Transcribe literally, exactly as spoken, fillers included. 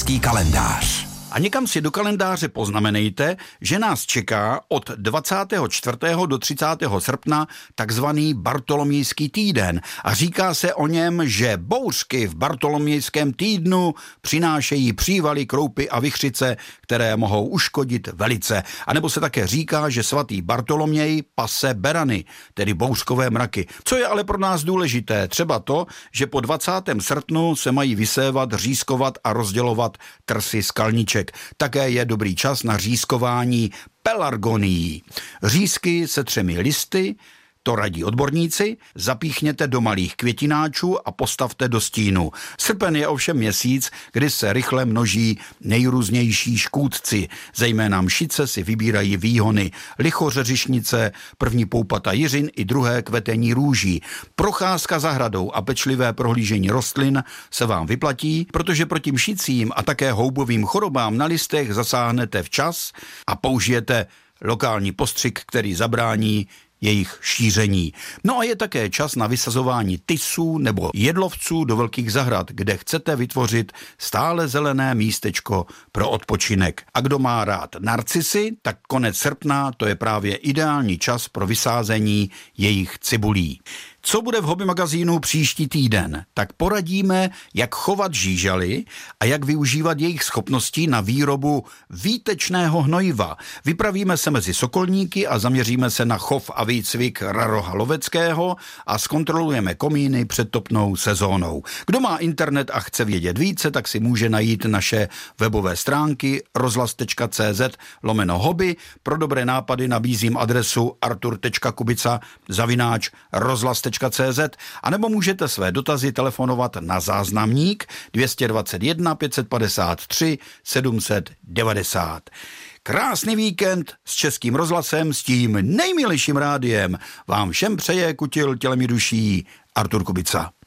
český kalendář. A někam si do kalendáře poznamenejte, že nás čeká od dvacátého čtvrtého do třicátého srpna takzvaný Bartolomějský týden a říká se o něm, že bouřky v Bartolomějském týdnu přinášejí přívaly, kroupy a vichřice, které mohou uškodit velice. A nebo se také říká, že svatý Bartoloměj pase berany, tedy bouřkové mraky. Co je ale pro nás důležité, třeba to, že po dvacátém srpnu se mají vysévat, řízkovat a rozdělovat trsy skalníček. Také je dobrý čas na řízkování pelargonií. Řízky se třemi listy, to radí odborníci, zapíchněte do malých květináčů a postavte do stínu. Srpen je ovšem měsíc, kdy se rychle množí nejrůznější škůdci. Zejména mšice si vybírají výhony, lichořeřišnice, první poupata jiřin i druhé kvetení růží. Procházka zahradou a pečlivé prohlížení rostlin se vám vyplatí, protože proti mšicím a také houbovým chorobám na listech zasáhnete včas a použijete lokální postřik, který zabrání jejich šíření. No a je také čas na vysazování tysů nebo jedlovců do velkých zahrad, kde chcete vytvořit stále zelené místečko pro odpočinek. A kdo má rád narcisy, tak konec srpna to je právě ideální čas pro vysázení jejich cibulí. Co bude v Hobby magazínu příští týden? Tak poradíme, jak chovat žížaly a jak využívat jejich schopností na výrobu výtečného hnojiva. Vypravíme se mezi Sokolníky a zaměříme se na chov a výcvik raroha loveckého a zkontrolujeme komíny před topnou sezónou. Kdo má internet a chce vědět více, tak si může najít naše webové stránky rozhlas.cz lomeno hobby. Pro dobré nápady nabízím adresu artur.kubica zavináč rozhlas.cz a nebo můžete své dotazy telefonovat na záznamník dvě stě dvacet jedna pět set padesát tři sedm set devadesát. Krásný víkend s Českým rozhlasem, s tím nejmilejším rádiem vám všem přeje kutil tělem i duší Artur Kubica.